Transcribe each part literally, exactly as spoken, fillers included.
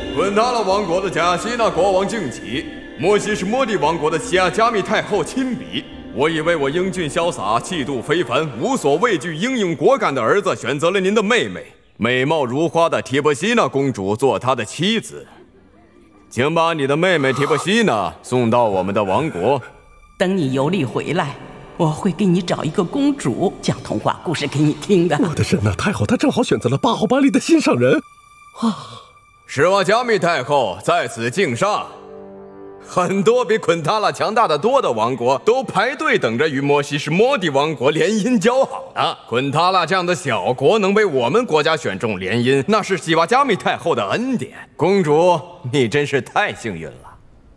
昆塔拉王国的加西纳国王敬启，摩西是摩地王国的西亚加密太后亲笔。我以为我英俊潇洒、气度非凡、无所畏惧、英勇果敢的儿子，选择了您的妹妹，美貌如花的提波西娜公主做他的妻子。请把你的妹妹提波西娜送到我们的王国。 等你游历回来，我会给你找一个公主讲童话故事给你听的。 我的神呐，太后她正好选择了巴霍巴利的心上人啊！ 史瓦加密太后在此敬上。很多比昆塔拉强大的多的王国都排队等着与摩西是摩地王国联姻交好呢。昆塔拉这样的小国能被我们国家选中联姻，那是西瓦加密太后的恩典。公主，你真是太幸运了。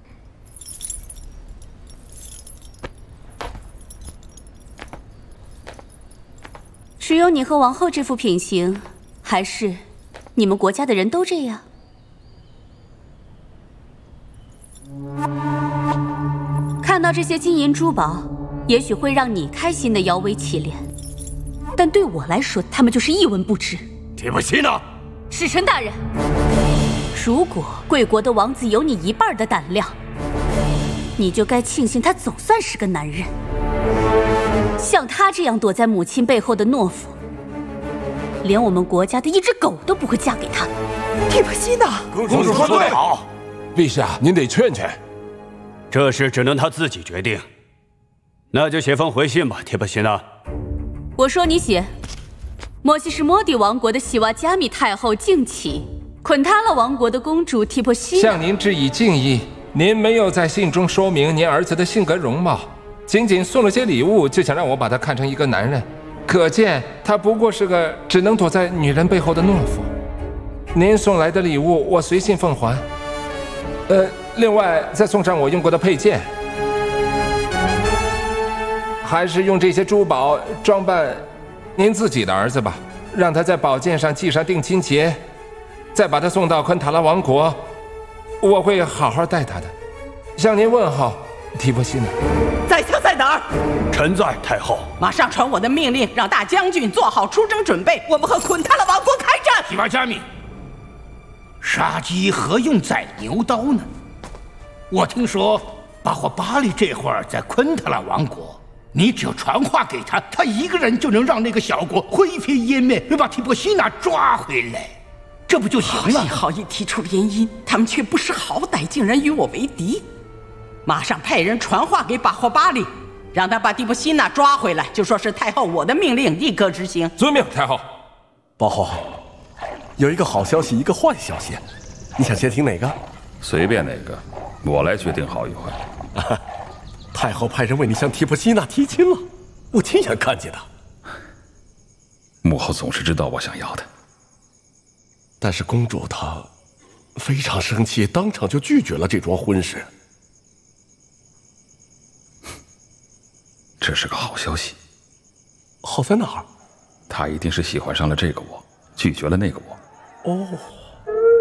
只有你和王后这副品行，还是你们国家的人都这样？看到这些金银珠宝，也许会让你开心的摇尾乞怜，但对我来说，他们就是一文不值。 提波西娜， 使臣大人，如果贵国的王子有你一半的胆量，你就该庆幸他总算是个男人。像他这样躲在母亲背后的懦夫，连我们国家的一只狗都不会嫁给他。 提波西娜， 公主说得好，陛下您得劝劝。 这事只能他自己决定，那就写封回信吧，提波西娜。 我说你写，摩西是摩底王国的喜瓦加密太后敬启，昆塔拉王国的公主提波西娜向您致以敬意。您没有在信中说明您儿子的性格容貌，仅仅送了些礼物，就想让我把他看成一个男人，可见他不过是个只能躲在女人背后的懦夫。您送来的礼物，我随信奉还。呃。另外，再送上我用过的佩剑，还是用这些珠宝装扮您自己的儿子吧，让他在宝剑上系上定亲结，再把他送到昆塔拉王国，我会好好待他的。向您问候，提波西娜。 宰相在哪儿？ 臣在，太后。 马上传我的命令，让大将军做好出征准备，我们和昆塔拉王国开战。 提瓦加密，杀鸡何用宰牛刀呢？我听说巴霍巴利这会儿在昆特拉王国，你只要传话给他，他一个人就能让那个小国灰飞烟灭，又把提波西娜抓回来，这不就行了？ 好心好意提出联姻，他们却不识好歹，竟然与我为敌。马上派人传话给巴霍巴利，让他把蒂波西娜抓回来，就说是太后我的命令，立刻执行。 遵命，太后。 包后，有一个好消息，一个坏消息，你想先听哪个？ 随便哪个，我来决定好与坏。 啊、太后派人为你向提波西娜提亲了，我亲眼看见的。 母后总是知道我想要的， 但是公主她非常生气，当场就拒绝了这桩婚事。 这是个好消息。 好在哪儿？ 她一定是喜欢上了这个我，拒绝了那个我。 哦。